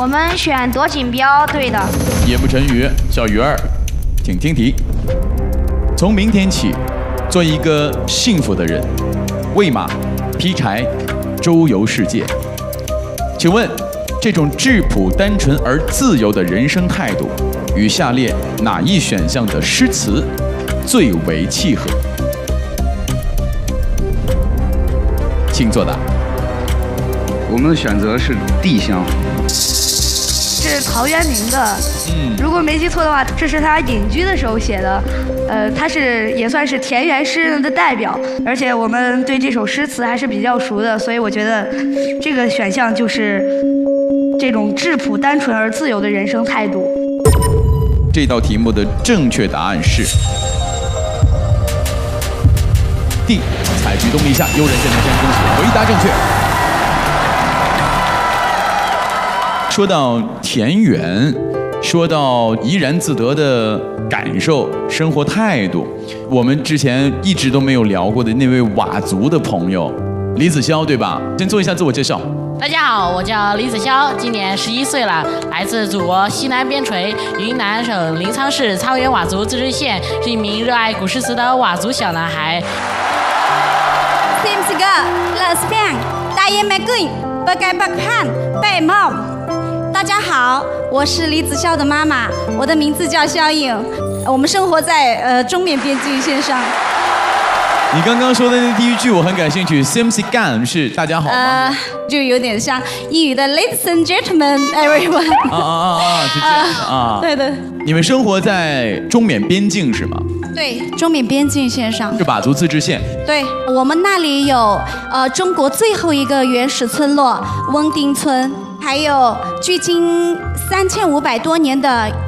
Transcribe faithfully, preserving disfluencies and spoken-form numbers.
我们选夺锦标队的。 夜不成语，小鱼儿，请听题。从明天起，做一个幸福的人，喂马、劈柴、周游世界。请问，这种质朴、单纯而自由的人生态度，与下列哪一选项的诗词最为契合？请作答。 我们的选择是地乡。 是陶渊明的，嗯，如果没记错的话，这是他隐居的时候写的，呃，他是也算是田园诗人的代表，而且我们对这首诗词还是比较熟的，所以我觉得这个选项就是这种质朴、单纯而自由的人生态度。 这道题目的正确答案是 D， 采菊东篱下，悠然见南山，恭喜，回答正确。说到田园，说到怡然自得的感受、生活态度，我们之前一直都没有聊过的那位佤族的朋友李子潇，对吧？先做一下自我介绍。 大家好，我叫李子潇，今年十一岁了，来自祖国西南边陲云南省临沧市草原佤族自治县，是一名热爱古诗词的佤族小男孩。 Sim Siga, Le Spiang, Daye Magun, Bagai Bakhan, Bai Mau。大家好，我是李子潇的妈妈，我的名字叫肖颖，我们生活在呃中缅边境线上。 你刚刚说的那第一句我很感兴趣 ，Sim Sigan 是大家好吗？ 呃，就有点像英语的 Ladies and Gentlemen, everyone。 啊啊啊啊，是这样的啊。 对的。 你们生活在中缅边境是吗？ 对，中缅边境线上。 是佤族自治县。 对，我们那里有呃中国最后一个原始村落翁丁村。还有距今三千五百多年的